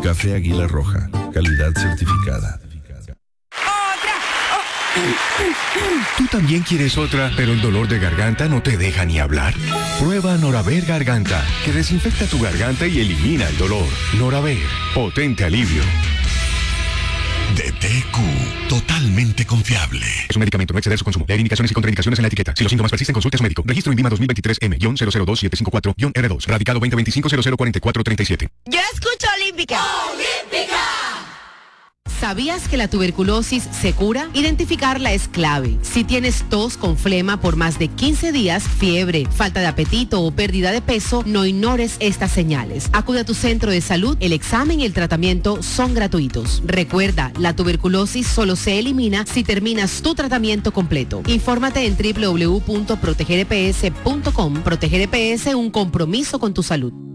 Café Águila Roja, calidad certificada. ¿Tú también quieres otra, pero el dolor de garganta no te deja ni hablar? Prueba Noraver Garganta, que desinfecta tu garganta y elimina el dolor. Noraver, potente alivio. DTQ, totalmente confiable. Es un medicamento, no exceder su consumo. Leer indicaciones y contraindicaciones en la etiqueta. Si los síntomas persisten, consulte a su médico. Registro INVIMA 2023M-002754-R2. Radicado 2025-004437. Yo escucho Olímpica. ¡Olímpica! ¿Sabías que la tuberculosis se cura? Identificarla es clave. Si tienes tos con flema por más de 15 días, fiebre, falta de apetito o pérdida de peso, no ignores estas señales. Acude a tu centro de salud, el examen y el tratamiento son gratuitos. Recuerda, la tuberculosis solo se elimina si terminas tu tratamiento completo. Infórmate en www.protegerdps.com. Proteger EPS, un compromiso con tu salud.